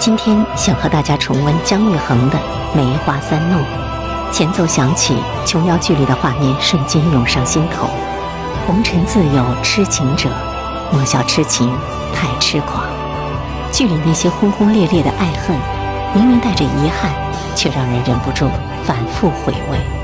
今天想和大家重温姜育恒的《梅花三弄》，前奏响起，琼瑶剧里的画面瞬间涌上心头。红尘自有痴情者，莫笑痴情太痴狂。剧里那些轰轰烈烈的爱恨，明明带着遗憾，却让人忍不住反复回味。